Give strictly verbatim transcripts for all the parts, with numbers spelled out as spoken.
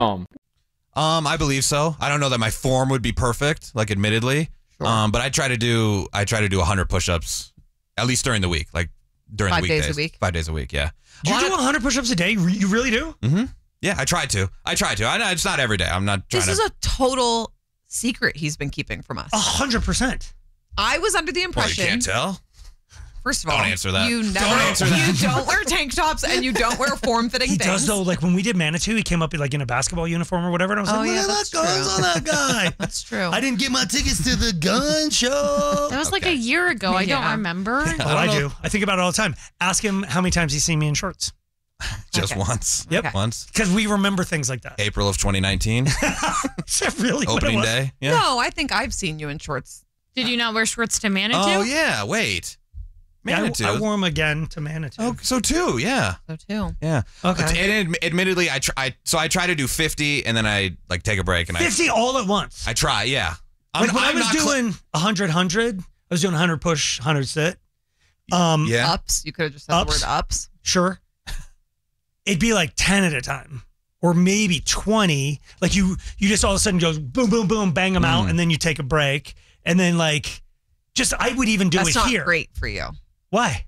Um, um, I believe so. I don't know that my form would be perfect, like admittedly. Sure. Um, but I try to do I try to do one hundred push-ups at least during the week, like during Five the weekdays. days a week. Five days a week, yeah. You do one hundred push-ups a day? You really do? Mm-hmm. Yeah, I try to. I try to. I know it's not every day. I'm not trying This to. is a total secret he's been keeping from us. A hundred percent. I was under the Well, you impression. can't tell. First of all, Don't answer that. You never, Don't answer that. You don't wear tank tops and you don't wear form-fitting He things. does though. Like when we did Manitou, he came up like in a basketball uniform or whatever, and I was Oh, like, yeah, "Look at that's that guns true. on that guy." That's true. I didn't get my tickets to the gun show. That was like Okay. a year ago. I Yeah. don't remember. Oh, I I, don't do. I think about it all the time. Ask him how many times he's seen me in shorts. Just Okay. once. Yep. Okay. Once. Because we remember things like that. April of twenty nineteen. Is that really what it Opening was? day. Yeah. No, I think I've seen you in shorts. Did you not wear shorts to Manitou? Oh, yeah. Wait. Yeah, I- Manitou. I, wore them again to Manitou. Oh, so two. Yeah. So too. Yeah. Okay. And ad- admittedly, I try. So I try to do fifty, and then I like take a break, and fifty all at once. I I try. Yeah. I'm, Like when I'm I was not cl- doing one hundred, one hundred, I was doing one hundred push, one hundred sit. Um, yeah. Ups. You could have just said Ups. the word ups. Sure. It'd be like ten at a time or maybe twenty. Like you, you just all of a sudden go boom, boom, boom, bang them out, Mm. and then you take a break. And then like, just, I would even do That's it not here. great for you Why?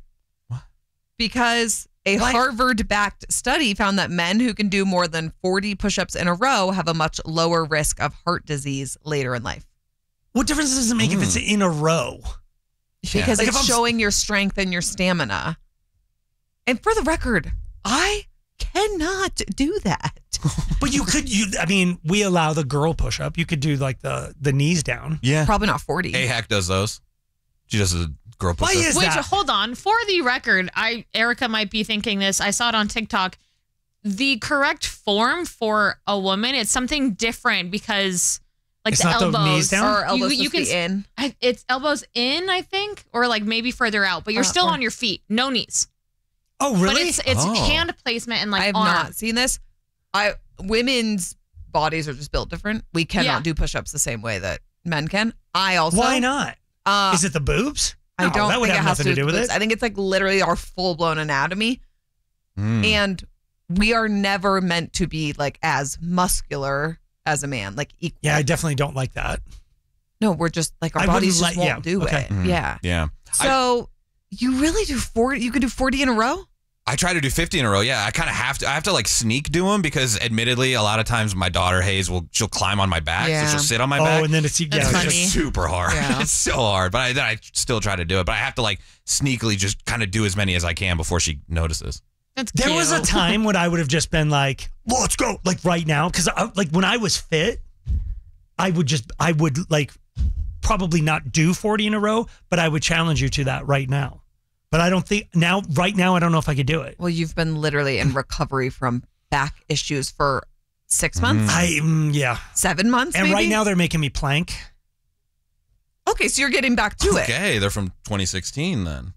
because a Why? Harvard-backed study found that men who can do more than forty push-ups in a row have a much lower risk of heart disease later in life What difference does it make if it's in a row? because Like if it's I'm- showing your strength and your stamina. And for the record, I cannot do that. But you could, you. I mean, we allow the girl push up. You could do like the the knees down. Yeah. Probably not forty. A hack does those. She does a girl Why push-up. is Wait, that? hold on. For the record, I Erica might be thinking this. I saw it on TikTok. The correct form for a woman, it's something different because like It's the not the elbows knees down? Or elbows you, you supposed to can be in. I, it's elbows in, I think, or like maybe further out, but you're Uh, still or- on your feet, no knees. Oh, But really? it's it's Oh. hand placement and like I have arm. not seen this. I women's bodies are just built different. We cannot Yeah. do push-ups the same way that men can. I also Why not? Uh, Is it the boobs? I No, don't that would think have it has nothing to do with boobs. it. I think it's like literally our full-blown anatomy, Mm. and we are never meant to be like as muscular as a man. Like equal. Yeah, I definitely don't like that. No, we're just like our I wouldn't bodies just let- won't yeah, do okay. it. Mhm. Yeah. Yeah. So you really do forty? You can do forty in a row? I try to do fifty in a row. Yeah, I kind of have to. I have to like sneak do them because, admittedly, a lot of times my daughter Hayes will she'll climb on my back, Yeah. so she'll sit on my Oh, back. and then it's yeah, That's it's funny. just- It's super hard. Yeah. It's so hard, but I, then I still try to do it. But I have to like sneakily just kind of do as many as I can before she notices. That's There cute. was a time when I would have just been like, let's go, like right now. Because like when I was fit, I would just, I would like probably not do forty in a row, but I would challenge you to that right now. But I don't think now, right now, I don't know if I could do it. Well, you've been literally in recovery from back issues for six months, I, mm, yeah. seven months, And maybe? right now they're making me plank. Okay, so you're getting back to it. Okay, they're from twenty sixteen then.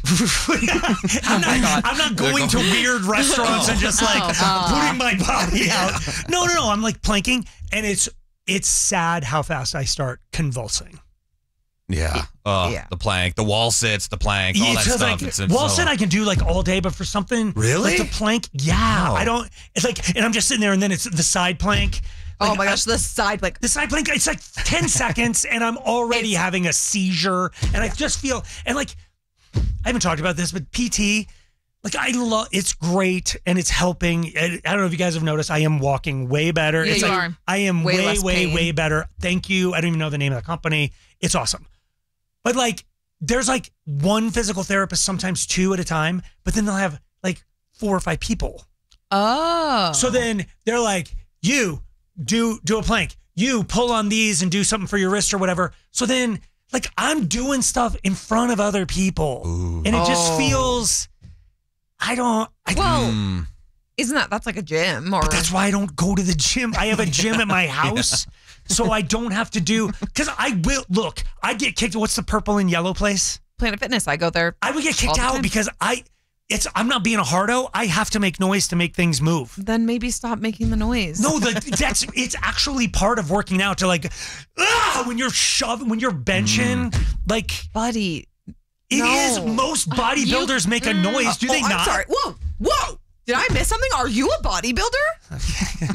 I'm, not, I'm not going to weird restaurants and just like Oh. putting my body out. No, no, no. I'm like planking, and it's it's sad how fast I start convulsing. Yeah. Oh, Yeah. the plank, the wall sits, the plank, all that It's just stuff. like, it's, it's wall so- sit I can do like all day, but for something Really? like the plank, yeah, Oh. I don't. It's like, and I'm just sitting there, and then it's the side plank. Oh Like, my I- gosh, the side like the side plank, it's like ten seconds, and I'm already It's- having a seizure, and I just feel, and like, I haven't talked about this, but P T, like I love, it's great, and it's helping. I I don't know if you guys have noticed, I am walking way better. Yeah, it's you like, are. I am Way way, less way, pain. way better. Thank you. I don't even know the name of the company. It's awesome. But like, there's like one physical therapist, sometimes two at a time, but then they'll have like four or five people. oh. So then they're like, you do do a plank, you pull on these and do something for your wrist or whatever. So then like I'm doing stuff in front of other people. Ooh. And it just Oh. feels, I don't, I, well, Mm. isn't that that's like a gym or but that's why I don't go to the gym. I have a gym at my house. So I don't have to do, because I will, look, I get kicked, what's the purple and yellow place? Planet Fitness? I go there. I would get All kicked the out time. because I, it's, I'm not being a hardo. I have to make noise to make things move. Then maybe stop making the noise. No, the, that's it's actually part of working out to like, ah, when you're shoving, when you're benching, like buddy. it No. is. Most bodybuilders make a noise, do Oh, they I'm not? sorry. Whoa, whoa. Did I miss something? Are you a bodybuilder?